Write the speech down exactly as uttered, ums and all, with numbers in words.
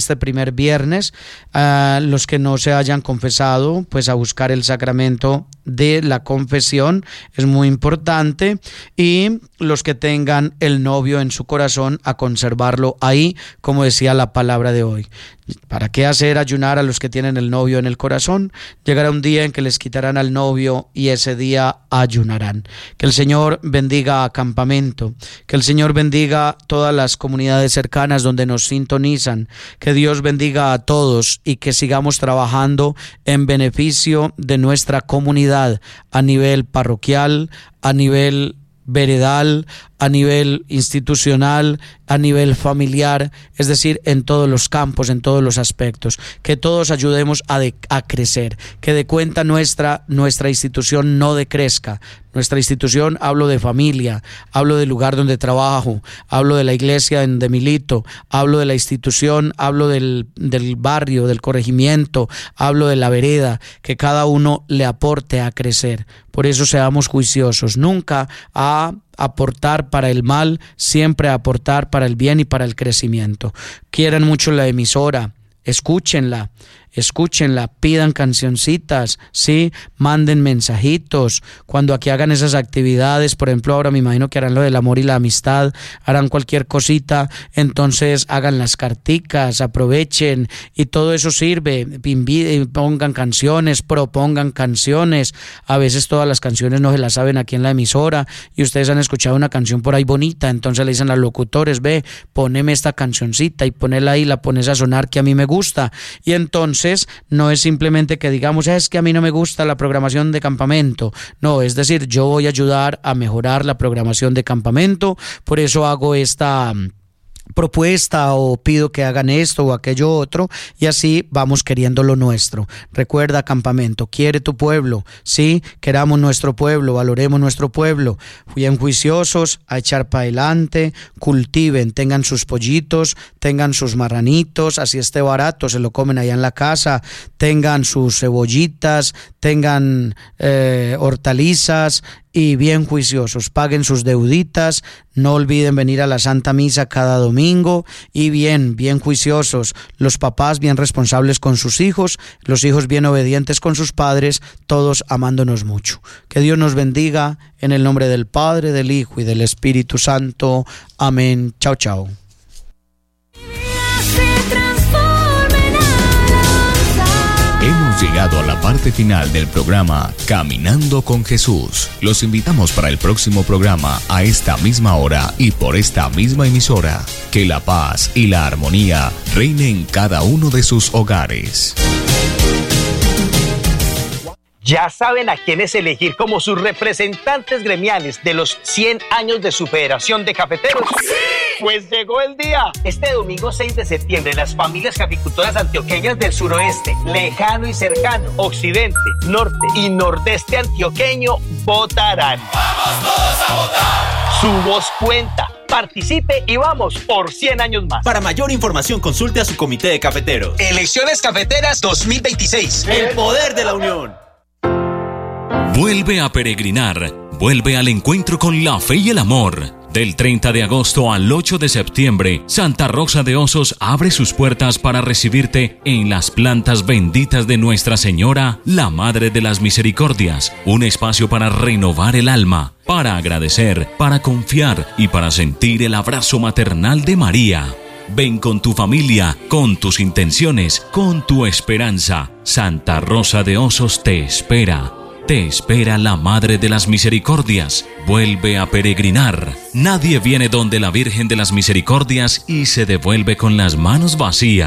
este primer viernes. Uh, los que no se hayan confesado, pues a buscar el sacramento de la confesión, es muy importante, y los que tengan el novio en su corazón, a conservarlo ahí, como decía la palabra de hoy. ¿Para qué hacer ayunar a los que tienen el novio en el corazón? Llegará un día en que les quitarán al novio y ese día ayunarán. Que el Señor bendiga a Campamento, que el Señor bendiga todas las comunidades cercanas donde nos sintonizan, que Dios bendiga a todos y que sigamos trabajando en beneficio de nuestra comunidad a nivel parroquial, a nivel veredal, a nivel institucional, a nivel familiar, es decir, en todos los campos, en todos los aspectos, que todos ayudemos a, de, a crecer, que de cuenta nuestra, nuestra institución no decrezca. Nuestra institución, hablo de familia, hablo del lugar donde trabajo, hablo de la iglesia donde milito, hablo de la institución, hablo del, del barrio, del corregimiento, hablo de la vereda, que cada uno le aporte a crecer. Por eso seamos juiciosos, nunca a aportar para el mal, siempre a aportar para el bien y para el crecimiento. Quieran mucho la emisora, escúchenla, escúchenla, pidan cancioncitas, sí, manden mensajitos. Cuando aquí hagan esas actividades, por ejemplo, ahora me imagino que harán lo del amor y la amistad, harán cualquier cosita, entonces hagan las carticas, aprovechen, y todo eso sirve. Pongan canciones, propongan canciones. A veces todas las canciones no se las saben aquí en la emisora, y ustedes han escuchado una canción por ahí bonita, entonces le dicen a los locutores: ve, poneme esta cancioncita, y ponela ahí, la pones a sonar que a mí me gusta. Y entonces no es simplemente que digamos, es que a mí no me gusta la programación de Campamento. No, es decir, yo voy a ayudar a mejorar la programación de Campamento, por eso hago esta propuesta o pido que hagan esto o aquello otro, y así vamos queriendo lo nuestro. Recuerda, Campamento, quiere tu pueblo, sí, queramos nuestro pueblo, valoremos nuestro pueblo, bien juiciosos, a echar para adelante, cultiven, tengan sus pollitos, tengan sus marranitos, así esté barato, se lo comen allá en la casa, tengan sus cebollitas, tengan eh, hortalizas, y bien juiciosos, paguen sus deuditas, no olviden venir a la Santa Misa cada domingo, y bien, bien juiciosos, los papás bien responsables con sus hijos, los hijos bien obedientes con sus padres, todos amándonos mucho. Que Dios nos bendiga, en el nombre del Padre, del Hijo y del Espíritu Santo. Amén. Chao, chao. Hemos llegado a la parte final del programa Caminando con Jesús. Los invitamos para el próximo programa a esta misma hora y por esta misma emisora. Que la paz y la armonía reinen en cada uno de sus hogares. ¿Ya saben a quiénes elegir como sus representantes gremiales de los cien años de su Federación de Cafeteros? ¡Sí! Pues llegó el día. Este domingo seis de septiembre, las familias caficultoras antioqueñas del suroeste, lejano y cercano, occidente, norte y nordeste antioqueño votarán. ¡Vamos todos a votar! Su voz cuenta. Participe y vamos por cien años más. Para mayor información, consulte a su comité de cafeteros. Elecciones Cafeteras dos mil veintiséis. El poder de la unión. Vuelve a peregrinar, vuelve al encuentro con la fe y el amor. Del treinta de agosto al ocho de septiembre, Santa Rosa de Osos abre sus puertas para recibirte en las plantas benditas de Nuestra Señora, la Madre de las Misericordias, un espacio para renovar el alma, para agradecer, para confiar y para sentir el abrazo maternal de María. Ven con tu familia, con tus intenciones, con tu esperanza. Santa Rosa de Osos te espera. Te espera la Madre de las Misericordias. Vuelve a peregrinar. Nadie viene donde la Virgen de las Misericordias y se devuelve con las manos vacías.